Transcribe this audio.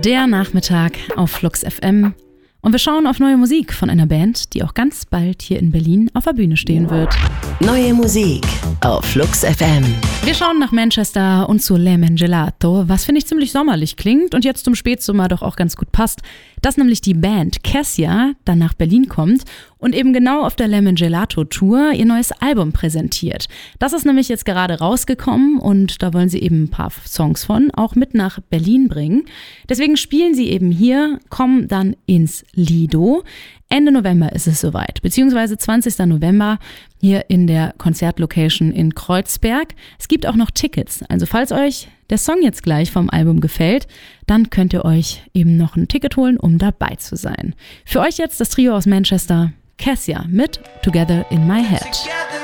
Der Nachmittag auf Flux FM. Und wir schauen auf neue Musik von einer Band, die auch ganz bald hier in Berlin auf der Bühne stehen wird. Neue Musik auf Flux FM. Wir schauen nach Manchester und zu Lemon Gelato, was finde ich ziemlich sommerlich klingt und jetzt zum Spätsommer doch auch ganz gut passt. Dass nämlich die Band Cassia dann nach Berlin kommt und eben genau auf der Lemon Gelato Tour ihr neues Album präsentiert. Das ist nämlich jetzt gerade rausgekommen und da wollen sie eben ein paar Songs von auch mit nach Berlin bringen. Deswegen spielen sie eben hier, kommen dann ins Lido. Ende November ist es soweit, beziehungsweise 20. November hier in der Konzertlocation in Kreuzberg. Es gibt auch noch Tickets, also falls euch der Song jetzt gleich vom Album gefällt, dann könnt ihr euch eben noch ein Ticket holen, um dabei zu sein. Für euch jetzt das Trio aus Manchester, Cassia mit Together in My Head.